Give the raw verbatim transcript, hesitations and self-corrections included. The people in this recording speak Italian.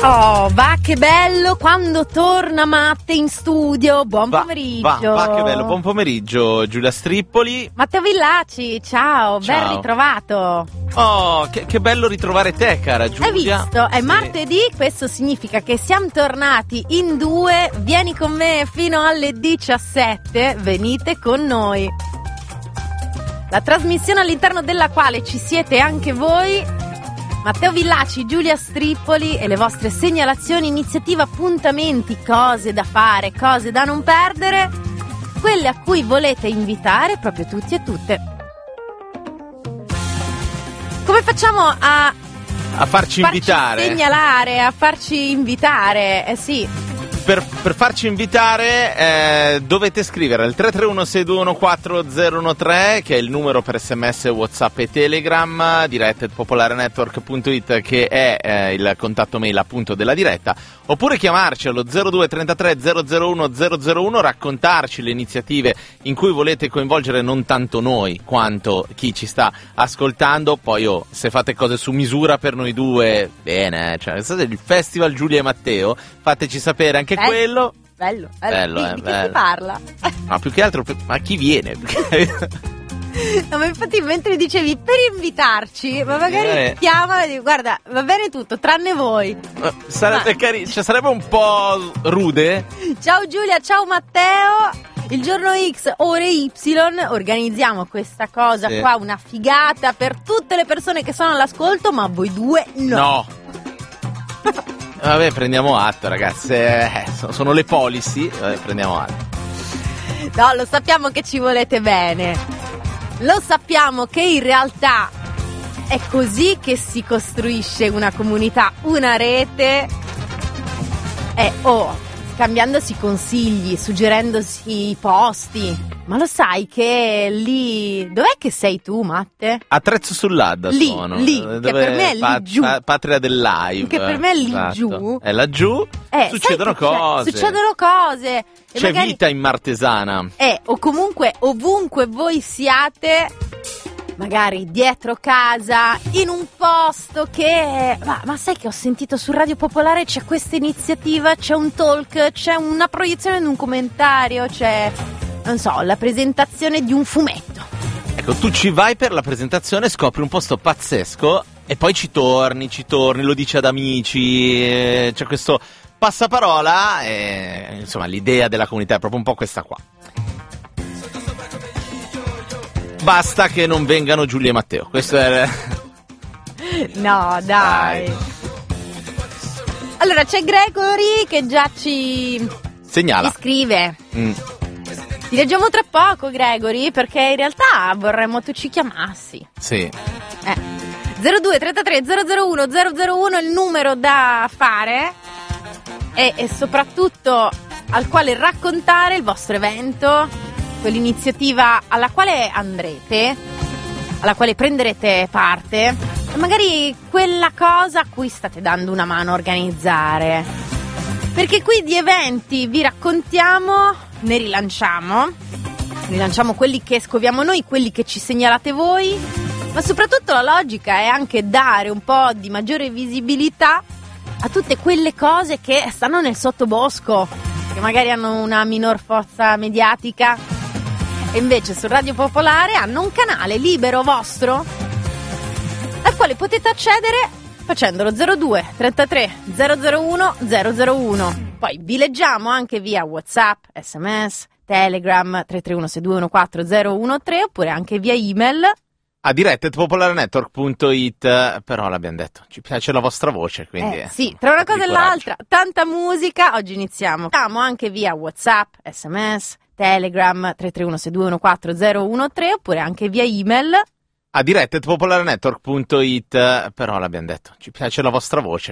Oh, va che bello quando torna Matte in studio. Buon va, pomeriggio. Va, va che bello, buon pomeriggio Giulia Strippoli. Matteo Villaci, ciao, Ciao. ben ritrovato. Oh, che, che bello ritrovare te, cara Giulia. Hai visto? È Sì. martedì, questo significa che siamo tornati in due. Vieni con me fino alle diciassette, venite con noi. La trasmissione all'interno della quale ci siete anche voi, Matteo Villaci, Giulia Strippoli, e le vostre segnalazioni, iniziative, appuntamenti, cose da fare, cose da non perdere, quelle a cui volete invitare proprio tutti e tutte. Come facciamo a A farci farci invitare. segnalare, a farci invitare? Eh sì. Per, per farci invitare eh, dovete scrivere al tre tre uno sei due uno quattro zero uno tre, che è il numero per sms, whatsapp e telegram, diretta at popolarenetwork punto it, che è eh, il contatto mail appunto della diretta, oppure chiamarci allo zero due trentatré zero zero uno zero zero uno, raccontarci le iniziative in cui volete coinvolgere non tanto noi quanto chi ci sta ascoltando. Poi oh, se fate cose su misura per noi due, bene, cioè il Festival Giulia e Matteo, fateci sapere anche Bello. quello. Bello, bello. Bello, di, eh, di che bello. si parla? Ma più che altro, ma chi viene? No, ma infatti mentre dicevi per invitarci, ma magari Eh. chiama e dico, guarda, va bene tutto, tranne voi. Sarebbe Ma- carino, cioè sarebbe un po' rude. Ciao Giulia, ciao Matteo. Il giorno X, ore Y, organizziamo questa cosa Sì. qua, una figata per tutte le persone che sono all'ascolto, ma voi due no. No. Vabbè, prendiamo atto, ragazze. Eh, so- sono le policy. Vabbè, prendiamo atto. No, lo sappiamo che ci volete bene. Lo sappiamo che in realtà è così che si costruisce una comunità, una rete. E oh, scambiandosi consigli, suggerendosi posti. Ma lo sai che lì... Dov'è che sei tu, Matte? A Trezzo sull'Adda Lì, sono. lì, che dove per me è lì pa- giù. pa- patria del live. Che per me è lì Esatto. giù. È laggiù. Eh, Succedono sai che c'è? cose. Succedono cose. E C'è magari- vita in Martesana. Eh, o comunque ovunque voi siate, magari dietro casa, in un posto che... Ma, ma sai che ho sentito su Radio Popolare c'è questa iniziativa, c'è un talk, c'è una proiezione di un documentario, c'è, non so, la presentazione di un fumetto. Ecco, tu ci vai per la presentazione, scopri un posto pazzesco e poi ci torni, ci torni, lo dici ad amici, eh, c'è questo passaparola e insomma l'idea della comunità è proprio un po' questa qua. Basta che non vengano Giulia e Matteo, questo è... No, dai. Dai. Allora, c'è Gregory che già ci Segnala. ci scrive. Mm. Ti leggiamo tra poco, Gregory, perché in realtà vorremmo tu ci chiamassi. Sì. Eh. zero due trentatré zero zero uno zero zero uno è il numero da fare e, e soprattutto al quale raccontare il vostro evento, quell'iniziativa alla quale andrete, alla quale prenderete parte e magari quella cosa a cui state dando una mano a organizzare. Perché qui di eventi vi raccontiamo, ne rilanciamo, rilanciamo quelli che scoviamo noi, quelli che ci segnalate voi, ma soprattutto la logica è anche dare un po' di maggiore visibilità a tutte quelle cose che stanno nel sottobosco, che magari hanno una minor forza mediatica e invece su Radio Popolare hanno un canale libero vostro al quale potete accedere facendolo zero due trentatré zero zero uno zero zero uno. Poi vi leggiamo anche via WhatsApp, sms, Telegram tre tre uno sei due uno quattro zero uno tre oppure anche via email. A diretta at popolarenetwork punto it, però l'abbiamo detto, ci piace la vostra voce, quindi... Eh, sì, tra una cosa e di coraggio. l'altra, tanta musica, oggi iniziamo. Siamo anche via WhatsApp, sms, Telegram tre tre uno sei due uno quattro zero uno tre oppure anche via email. A diretta at popolarenetwork punto it, però l'abbiamo detto, ci piace la vostra voce,